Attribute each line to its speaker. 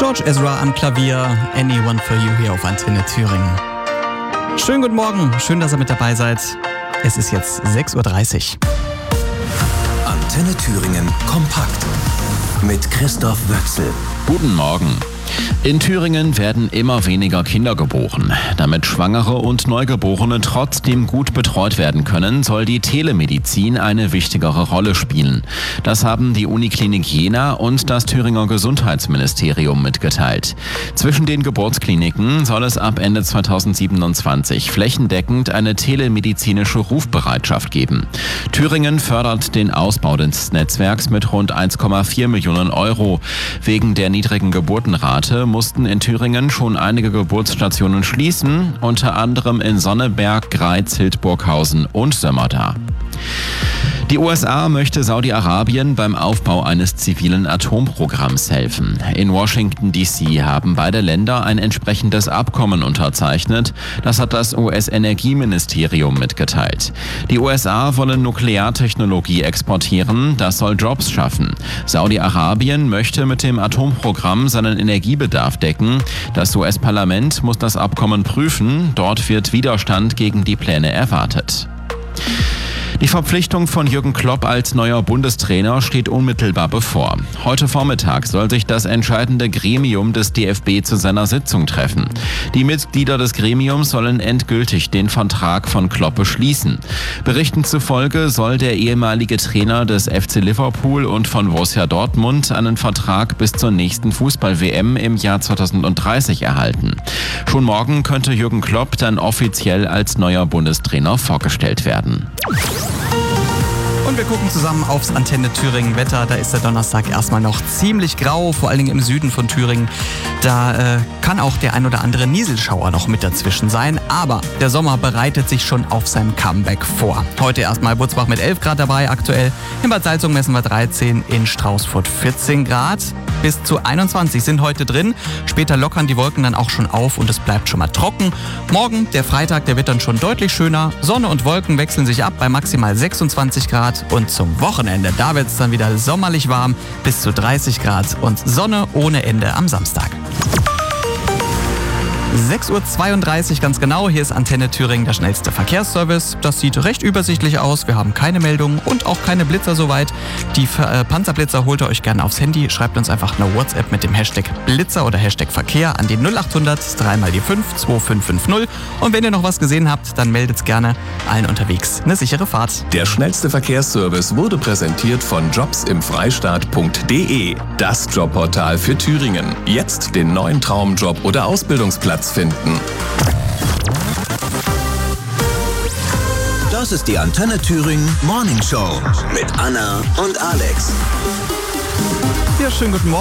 Speaker 1: George Ezra am Klavier, Anyone for You hier auf Antenne Thüringen. Schönen guten Morgen, schön, dass ihr mit dabei seid. Es ist jetzt 6.30 Uhr.
Speaker 2: Antenne Thüringen kompakt mit Christoph Wöchsel.
Speaker 3: Guten Morgen. In Thüringen werden immer weniger Kinder geboren. Damit Schwangere und Neugeborene trotzdem gut betreut werden können, soll die Telemedizin eine wichtigere Rolle spielen. Das haben die Uniklinik Jena und das Thüringer Gesundheitsministerium mitgeteilt. Zwischen den Geburtskliniken soll es ab Ende 2027 flächendeckend eine telemedizinische Rufbereitschaft geben. Thüringen fördert den Ausbau des Netzwerks mit rund 1,4 Millionen Euro. Wegen der niedrigen Geburtenrate mussten in Thüringen schon einige Geburtsstationen schließen, unter anderem in Sonneberg, Greiz, Hildburghausen und Sömmerda. Die USA möchte Saudi-Arabien beim Aufbau eines zivilen Atomprogramms helfen. In Washington D.C. haben beide Länder ein entsprechendes Abkommen unterzeichnet. Das hat das US-Energieministerium mitgeteilt. Die USA wollen Nukleartechnologie exportieren. Das soll Jobs schaffen. Saudi-Arabien möchte mit dem Atomprogramm seinen Energiebedarf decken. Das US-Parlament muss das Abkommen prüfen. Dort wird Widerstand gegen die Pläne erwartet. Die Verpflichtung von Jürgen Klopp als neuer Bundestrainer steht unmittelbar bevor. Heute Vormittag soll sich das entscheidende Gremium des DFB zu seiner Sitzung treffen. Die Mitglieder des Gremiums sollen endgültig den Vertrag von Klopp beschließen. Berichten zufolge soll der ehemalige Trainer des FC Liverpool und von Borussia Dortmund einen Vertrag bis zur nächsten Fußball-WM im Jahr 2030 erhalten. Schon morgen könnte Jürgen Klopp dann offiziell als neuer Bundestrainer vorgestellt werden.
Speaker 1: Und wir gucken zusammen aufs Antenne Thüringen Wetter. Da ist der Donnerstag erstmal noch ziemlich grau, vor allen Dingen im Süden von Thüringen. Da kann auch der ein oder andere Nieselschauer noch mit dazwischen sein. Aber der Sommer bereitet sich schon auf sein Comeback vor. Heute erstmal Butzbach mit 11 Grad dabei aktuell. In Bad Salzung messen wir 13, in Straußfurt 14 Grad. Bis zu 21 sind heute drin. Später lockern die Wolken dann auch schon auf und es bleibt schon mal trocken. Morgen, der Freitag, der wird dann schon deutlich schöner. Sonne und Wolken wechseln sich ab bei maximal 26 Grad. Und zum Wochenende, da wird es dann wieder sommerlich warm, bis zu 30 Grad und Sonne ohne Ende am Samstag. 6.32 Uhr ganz genau, hier ist Antenne Thüringen, der schnellste Verkehrsservice. Das sieht recht übersichtlich aus, wir haben keine Meldungen und auch keine Blitzer soweit. Die Panzerblitzer holt ihr euch gerne aufs Handy, schreibt uns einfach eine WhatsApp mit dem Hashtag Blitzer oder Hashtag Verkehr an die 0800 3 mal die 5 2550. Und wenn ihr noch was gesehen habt, dann meldet's gerne. Allen unterwegs eine sichere Fahrt.
Speaker 2: Der schnellste Verkehrsservice wurde präsentiert von jobsimfreistaat.de, das Jobportal für Thüringen. Jetzt den neuen Traumjob oder Ausbildungsplatz finden. Das ist die Antenne Thüringen Morning Show mit Anna und Alex.
Speaker 1: Ja, schönen guten Morgen.